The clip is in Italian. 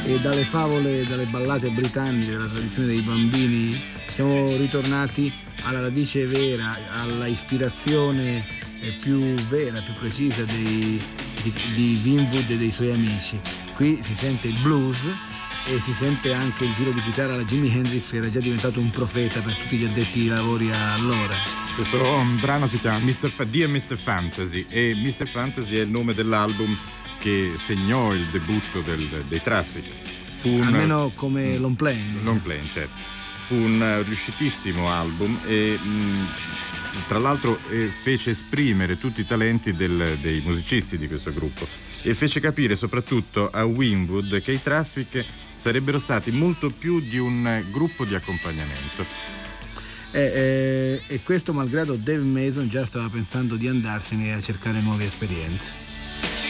e dalle favole, dalle ballate britanniche, dalla tradizione dei bambini, siamo ritornati alla radice vera, alla ispirazione più vera, più precisa di Winwood e dei suoi amici. Qui si sente il blues e si sente anche il giro di chitarra alla Jimi Hendrix, che era già diventato un profeta per tutti gli addetti ai lavori allora. Questo brano si chiama Dear Mr. Fantasy, e Mr. Fantasy è il nome dell'album che segnò il debutto dei Traffic. Almeno come long playing. Long playing, certo. Fu un riuscitissimo album e tra l'altro fece esprimere tutti i talenti dei musicisti di questo gruppo e fece capire soprattutto a Winwood che i Traffic sarebbero stati molto più di un gruppo di accompagnamento. E questo malgrado Dave Mason già stava pensando di andarsene a cercare nuove esperienze.